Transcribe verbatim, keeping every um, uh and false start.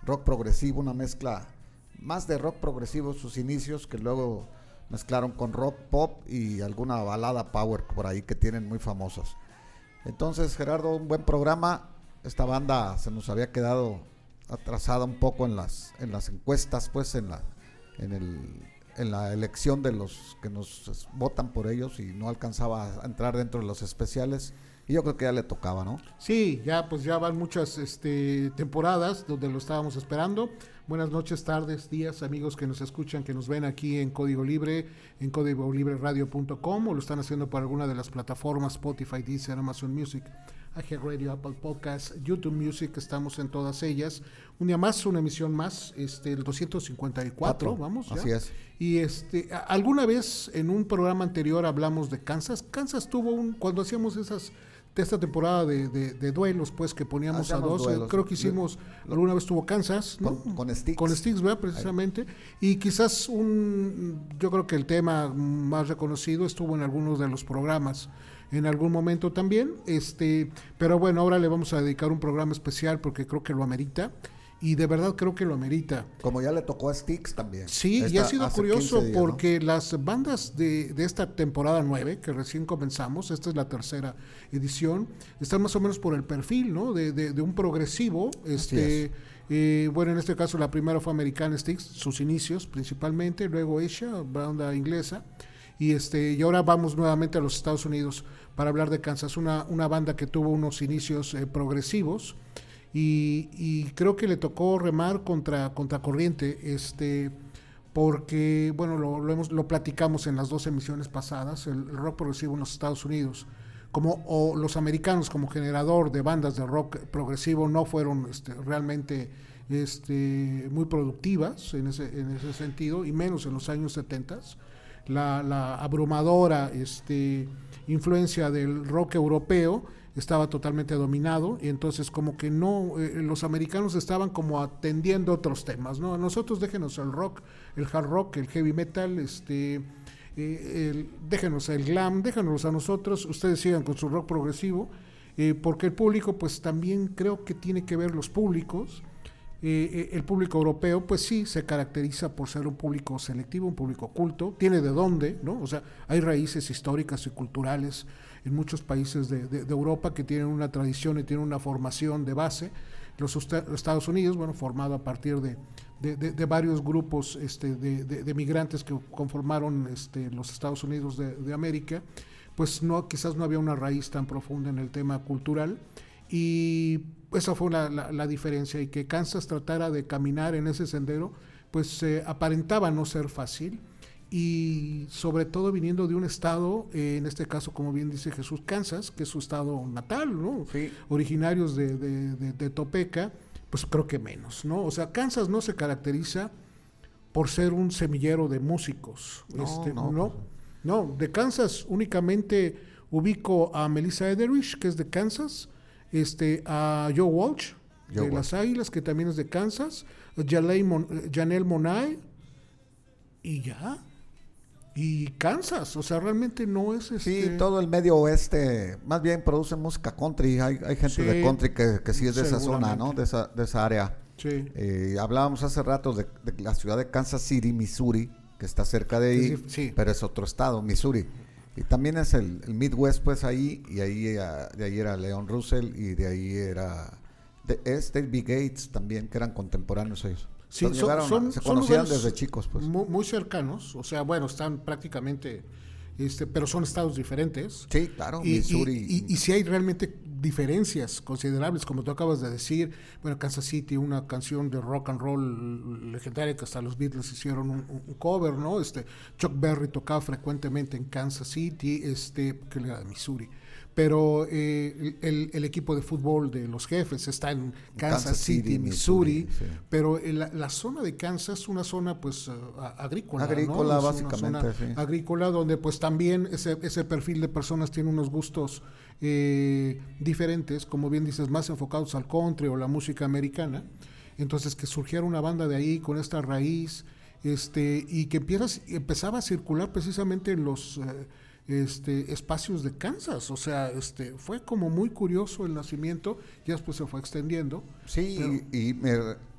rock progresivo, una mezcla más de rock progresivo sus inicios, que luego mezclaron con rock pop y alguna balada power por ahí que tienen muy famosas. Entonces, Gerardo, un buen programa. Esta banda se nos había quedado atrasada un poco en las en las encuestas, pues en la en el en la elección de los que nos votan por ellos, y no alcanzaba a entrar dentro de los especiales, y yo creo que ya le tocaba, ¿no? Sí, ya pues ya van muchas este, temporadas donde lo estábamos esperando. Buenas noches, tardes, días, amigos que nos escuchan, que nos ven aquí en Código Libre, en código libre radio punto com, o lo están haciendo por alguna de las plataformas Spotify, Deezer, Amazon Music, iHeartRadio, Apple Podcasts, YouTube Music. Estamos en todas ellas. Un día más, una emisión más, este el doscientos cincuenta y cuatro, Cuatro. Vamos, ¿ya? Así es. Y este, alguna vez en un programa anterior hablamos de Kansas. Kansas tuvo un, cuando hacíamos esas de esta temporada de, de, de duelos, pues, que poníamos Hacíamos a dos, duelos. Creo que hicimos, lo, alguna vez tuvo Kansas, ¿no? Con, con Styx. Con Styx, ¿verdad? Precisamente. Ahí. Y quizás un, yo creo que el tema más reconocido estuvo en algunos de los programas, en algún momento también, este, pero bueno, ahora le vamos a dedicar un programa especial porque creo que lo amerita. Y de verdad creo que lo amerita. Como ya le tocó a Styx también. Sí, esta, y ha sido curioso días, porque ¿no? Las bandas de, de esta temporada nueve, que recién comenzamos, esta es la tercera edición, están más o menos por el perfil, ¿no? De, de, de un progresivo. Este, eh, bueno, en este caso la primera fue American Styx, sus inicios principalmente, luego Asia, banda inglesa, y este y ahora vamos nuevamente a los Estados Unidos para hablar de Kansas, una, una banda que tuvo unos inicios eh, progresivos. Y, y creo que le tocó remar contra, contra corriente, este, porque, bueno, lo, lo, hemos, lo platicamos en las dos emisiones pasadas, el, el rock progresivo en los Estados Unidos, como o los americanos como generador de bandas de rock progresivo no fueron este, realmente este, muy productivas en ese, en ese sentido, y menos en los años setenta. La, la abrumadora este, influencia del rock europeo estaba totalmente dominado, y entonces como que no, eh, los americanos estaban como atendiendo otros temas, ¿no? Nosotros déjenos el rock, el hard rock, el heavy metal, este, eh, el, déjenos el glam, déjenos a nosotros, ustedes sigan con su rock progresivo, eh, porque el público pues también creo que tiene que ver los públicos. Eh, el público europeo pues sí se caracteriza por ser un público selectivo, un público culto, tiene de dónde, ¿no? O sea, hay raíces históricas y culturales en muchos países de, de, de Europa que tienen una tradición y tienen una formación de base. Los Estados Unidos, bueno, formado a partir de, de, de, de varios grupos este, de, de, de migrantes que conformaron este, los Estados Unidos de, de América, pues no, quizás no había una raíz tan profunda en el tema cultural, y esa fue la, la, la diferencia, y que Kansas tratara de caminar en ese sendero, pues eh, aparentaba no ser fácil, y sobre todo viniendo de un estado, eh, en este caso, como bien dice Jesús, Kansas, que es su estado natal, ¿no? Sí. Originarios de, de, de, de Topeka, pues creo que menos, ¿no? O sea, Kansas no se caracteriza por ser un semillero de músicos, no, este, no, no, no, de Kansas únicamente ubico a Melissa Etheridge, que es de Kansas, este, a Joe Walsh, Joe de Walsh. Las Águilas, que también es de Kansas, Mon, Janelle Monáe, y ya, y Kansas, o sea, realmente no es este... Sí, todo el medio oeste, más bien producen música country, hay, hay gente sí, de country que, que sí es de esa zona, ¿no? De esa, de esa área. Sí. Eh, hablábamos hace rato de, de la ciudad de Kansas City, Missouri, que está cerca de ahí, sí, sí. Pero es otro estado, Missouri. Y también es el, el Midwest, pues ahí, y ahí de ahí era Leon Russell, y de ahí era de, es David Gates también, que eran contemporáneos ellos. Sí, son, son, se conocían son desde chicos, pues. Muy, muy cercanos, o sea, bueno, están prácticamente, este, pero son estados diferentes. Sí, claro, y, Missouri. Y, y, y, y sí hay realmente diferencias considerables, como tú acabas de decir. Bueno, Kansas City, una canción de rock and roll legendaria que hasta los Beatles hicieron un, un cover, ¿no? Este, Chuck Berry tocaba frecuentemente en Kansas City, este, que era de Missouri. Pero eh, el, el equipo de fútbol de los Jefes está en Kansas, Kansas City, City, Missouri, Missouri sí. Pero la, la zona de Kansas es una zona pues uh, agrícola, agrícola, ¿no? básicamente, sí. Agrícola, donde pues también ese, ese perfil de personas tiene unos gustos eh, diferentes, como bien dices, más enfocados al country o la música americana. Entonces que surgiera una banda de ahí con esta raíz, este, y que empiezas, empezaba a circular precisamente en los eh, Este, espacios de Kansas, o sea, este, fue como muy curioso el nacimiento, y después se fue extendiendo. Sí, pero... y, y me,